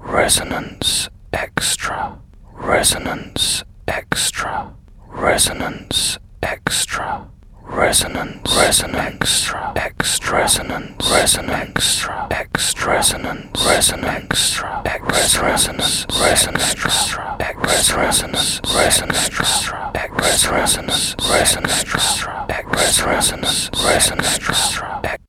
Resonance Extra. Resonance Extra. Resonance Extra. Resonance extra extra resonance extra extra resonance extra extra resonance extra extra resonance extra extra resonance extra extra resonance extra